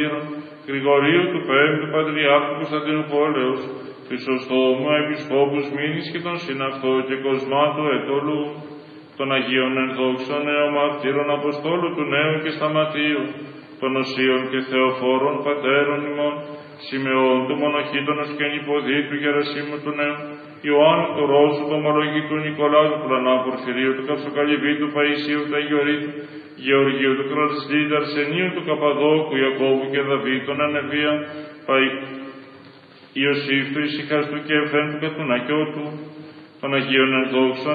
Γρηγορίου του Πέμπτου Πατριάρχου Κωνσταντίνου Πόλεως, Χρυσοστόμου Επισκόπους Μήνης και των Συναυτών και Κοσμάτου Ετωλού, των Αγίων Ενδόξων Νεομαρτύρων Αποστόλου του Νέου και Σταματίου, των Οσίων και Θεοφόρων Πατέρων ημών, Σιμεών του Μονοχήτωνος και Νηποδίτου Γερασίμου του Νέου, Ιωάννου του Ρώσου, του Ομολογητού Νικολάου του Πλανά Πορφυρίου, του Καυσοκαλυβίτου Παϊσίου του Αγιορείτου, Γεωργίου του Κρασλίδα, Αρσενίου του Καπαδόκου, Ιακώβου και Δαβίδ, τον Ανεβία, Ιωσήφ του Ησυχαστού και Εφρέμ του Κατουνακιώτου, των Αγίων Ενδόξων